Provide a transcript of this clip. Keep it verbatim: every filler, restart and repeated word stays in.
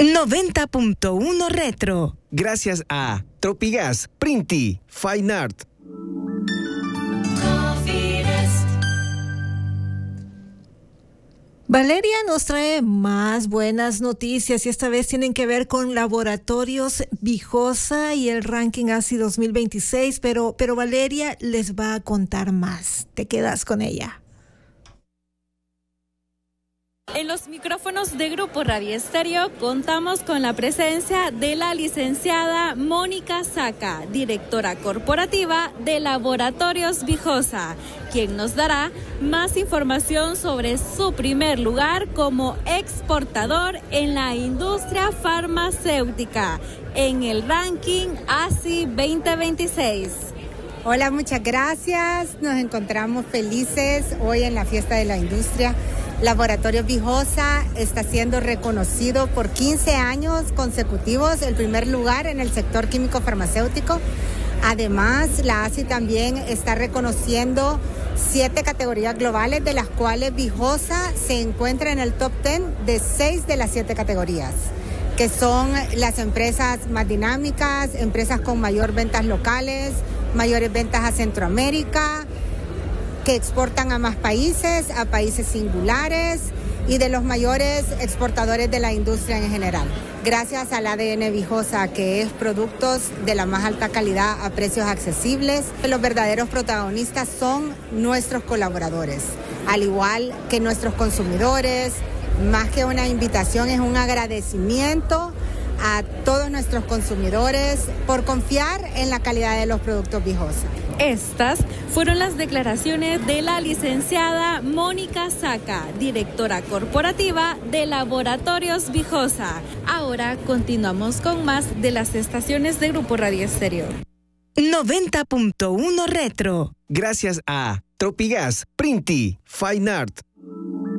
noventa punto uno Retro. Gracias a Tropigas, Printi, Fine Art. Valeria nos trae más buenas noticias y esta vez tienen que ver con Laboratorios Vijosa y el ranking A S I dos mil veintiséis, pero, pero Valeria les va a contar más. Te quedas con ella. En los micrófonos de Grupo Radio Estéreo contamos con la presencia de la licenciada Mónica Saca, directora corporativa de Laboratorios Vijosa, quien nos dará más información sobre su primer lugar como exportador en la industria farmacéutica en el ranking A S I veinte veintiséis. Hola, muchas gracias. Nos encontramos felices hoy en la fiesta de la industria. Laboratorios Vijosa está siendo reconocido por quince años consecutivos el primer lugar en el sector químico farmacéutico. Además, la A S I también está reconociendo siete categorías globales, de las cuales Vijosa se encuentra en el top diez de seis de las siete categorías, que son las empresas más dinámicas, empresas con mayor ventas locales, mayores ventas a Centroamérica, que exportan a más países, a países singulares y de los mayores exportadores de la industria en general. Gracias al A D N Vijosa, que es productos de la más alta calidad a precios accesibles, los verdaderos protagonistas son nuestros colaboradores, al igual que nuestros consumidores. Más que una invitación, es un agradecimiento a todos nuestros consumidores por confiar en la calidad de los productos Vijosa. Estas fueron las declaraciones de la licenciada Mónica Saca, directora corporativa de Laboratorios Vijosa. Ahora continuamos con más de las estaciones de Grupo Radio Estéreo. noventa punto uno Retro. Gracias a Tropigas, Printi, Fine Art.